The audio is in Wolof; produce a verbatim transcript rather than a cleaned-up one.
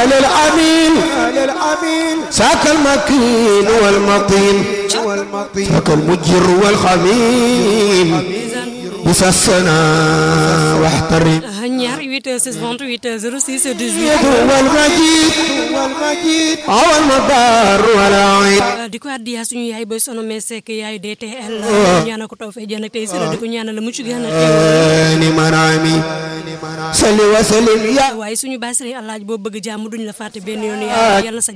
على الأمين ساك المكين والمطين ساك المجر والخمين بسسنا واحترم ñaar huit heures six vingt-huit zéro six dix-huit والمجيد أول مدار ولا عيد di ko addiya suñu yaay boy sono me sek yaay D T L ñaanal ko taw fe jëna tey sira di ko ñaanal la muccu gëna ni manami salli wa sallim ya waaye suñu baasri Allah bo bëgg jàmm duñ la fàtte benn yoon yàlla sa